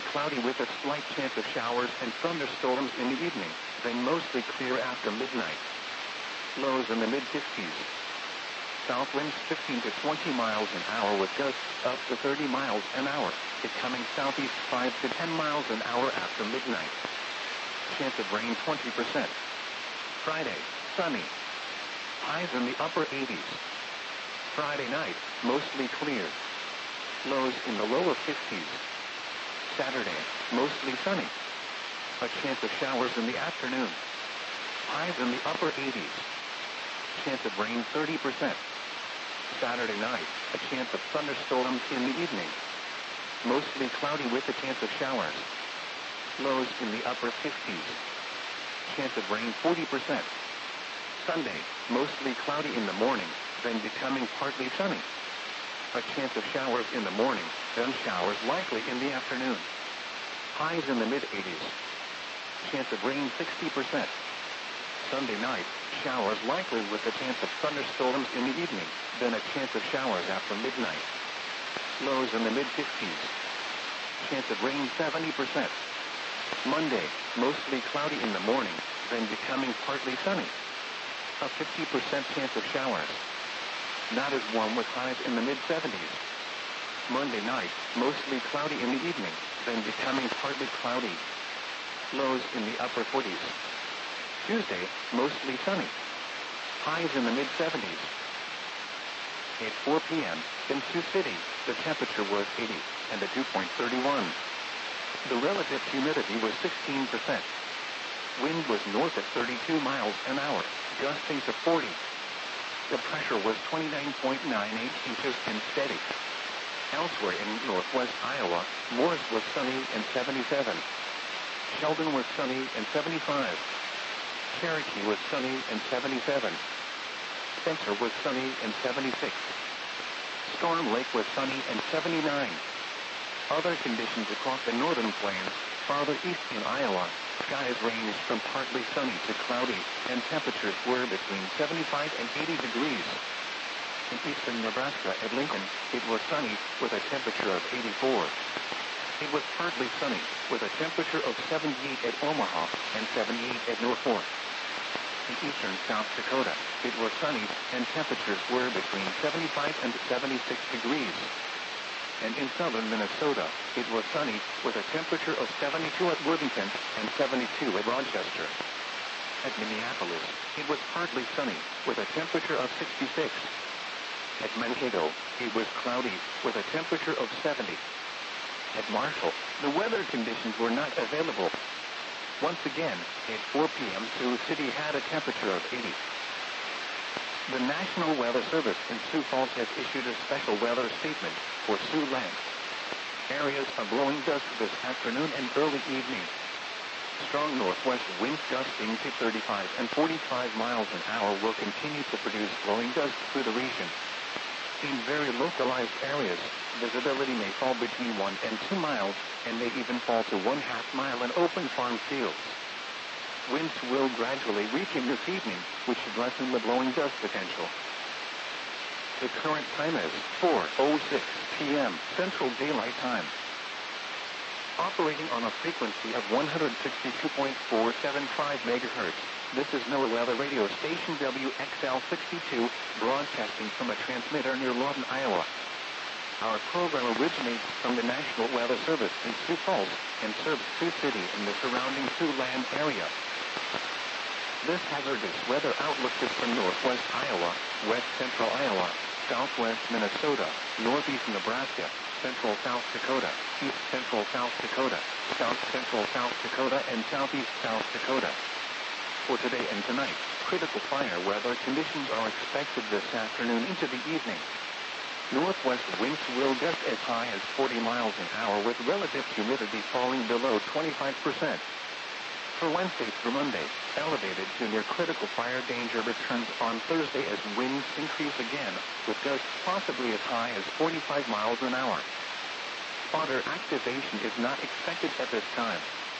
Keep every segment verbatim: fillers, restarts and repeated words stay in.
cloudy with a slight chance of showers and thunderstorms in the evening, then mostly clear after midnight. Lows in the mid fifties. South winds fifteen to twenty miles an hour with gusts up to thirty miles an hour, becoming southeast five to ten miles an hour after midnight. Chance of rain twenty percent. Friday, sunny. Highs in the upper eighties. Friday night, mostly clear. Lows in the lower fifties. Saturday, mostly sunny. A chance of showers in the afternoon. Highs in the upper eighties. Chance of rain thirty percent. Saturday night, a chance of thunderstorms in the evening. Mostly cloudy with a chance of showers. Lows in the upper fifties. Chance of rain forty percent. Sunday, mostly cloudy in the morning, then becoming partly sunny. A chance of showers in the morning, then showers likely in the afternoon. Highs in the mid eighties. Chance of rain sixty percent. Sunday night, showers likely with a chance of thunderstorms in the evening, then a chance of showers after midnight. Lows in the mid fifties. Chance of rain seventy percent. Monday, mostly cloudy in the morning, then becoming partly sunny. A fifty percent chance of showers. Not as warm with highs in the mid seventies. Monday night, mostly cloudy in the evening, then becoming partly cloudy. Lows in the upper forties. Tuesday, mostly sunny. Highs in the mid seventies. At four p m in Sioux City, the temperature was eighty and the dew point thirty-one. The relative humidity was sixteen percent. Wind was north at thirty-two miles an hour, gusting to forty. The pressure was twenty-nine point nine eight inches and steady. Elsewhere in northwest Iowa, Morris was sunny and seventy-seven. Sheldon was sunny and seventy-five. Cherokee was sunny and seventy-seven. Spencer was sunny and seventy-six. Storm Lake was sunny and seventy-nine. Other conditions across the northern plains, farther east in Iowa, skies ranged from partly sunny to cloudy, and temperatures were between seventy-five and eighty degrees. In eastern Nebraska at Lincoln, it was sunny with a temperature of eighty-four. It was partly sunny with a temperature of seventy-eight at Omaha and seventy-eight at Norfolk. In eastern South Dakota, it was sunny and temperatures were between seventy-five and seventy-six degrees. And in southern Minnesota, it was sunny with a temperature of seventy-two at Worthington and seventy-two at Rochester. At Minneapolis, it was partly sunny with a temperature of sixty-six. At Mankato, it was cloudy with a temperature of seventy. At Marshall, the weather conditions were not available. Once again, at four p m Sioux City had a temperature of eighty. The National Weather Service in Sioux Falls has issued a special weather statement for Siouxland. Areas of blowing dust this afternoon and early evening. Strong northwest winds gusting to thirty-five and forty-five miles an hour will continue to produce blowing dust through the region. In very localized areas, visibility may fall between one and two miles, and may even fall to one half mile in open farm fields. Winds will gradually weaken this evening, which should lessen the blowing dust potential. The current time is four oh six p m Central Daylight Time. Operating on a frequency of one hundred sixty-two point four seven five megahertz, this is NOAA Weather Radio Station W X L sixty-two, broadcasting from a transmitter near Lawton, Iowa. Our program originates from the National Weather Service in Sioux Falls and serves Sioux City and the surrounding Siouxland area. This hazardous weather outlook is from northwest Iowa, west central Iowa, southwest Minnesota, northeast Nebraska, central South Dakota, east central South Dakota, south central South Dakota, and southeast South Dakota. For today and tonight, critical fire weather conditions are expected this afternoon into the evening. Northwest winds will gust as high as forty miles an hour with relative humidity falling below twenty-five percent. For Wednesday through Monday, elevated to near critical fire danger returns on Thursday as winds increase again, with gusts possibly as high as forty-five miles an hour. Spotter activation is not expected at this time.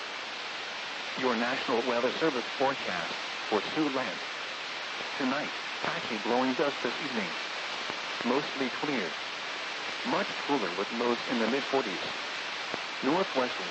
Your National Weather Service forecast for Siouxland. Tonight, patchy blowing dust this evening. Mostly clear. Much cooler with lows in the mid forties. Northwest